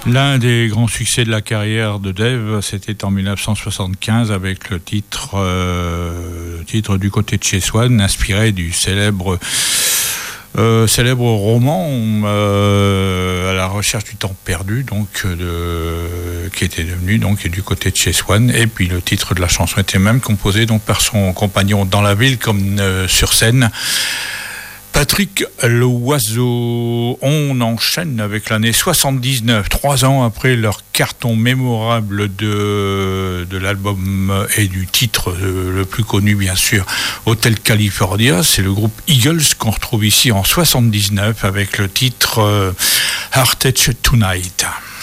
L'un des grands succès de la carrière de Dave, c'était en 1975 avec le titre du côté de chez Swan, inspiré du célèbre roman à la recherche du temps perdu, donc qui était devenu donc du côté de chez Swan. Et puis le titre de la chanson était même composé donc par son compagnon dans la ville comme sur scène, Patrick Loiseau. On enchaîne avec l'année 79, 3 ans après leur carton mémorable de l'album et du titre le plus connu bien sûr, Hotel California. C'est le groupe Eagles qu'on retrouve ici en 79 avec le titre Heartache Tonight.